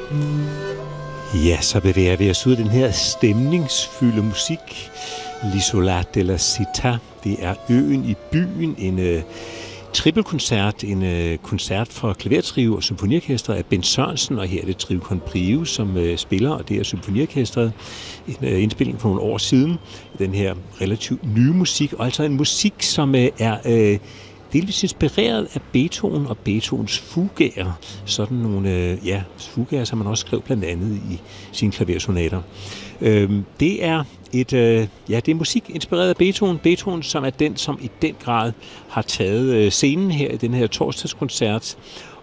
Ja, så bevæger vi os ud af den her stemningsfyldte musik. L'Isola della Città, det er øen i byen, en trippelkoncert, en koncert for klavertrio og symfoniorkestret af Bent Sørensen, og her er det Trio con Brio, som spiller, og det er symfoniorkestret. En indspilling for nogle år siden, den her relativt nye musik, og altså en musik, som er delvis inspireret af Beethoven og Beethovens fugaer. Sådan nogle fugaer, som man også skrev blandt andet i sine klaversonater. Det er det er musik inspireret af Beethoven. Beethoven, som er den, som i den grad har taget scenen her i den her torsdagskoncert.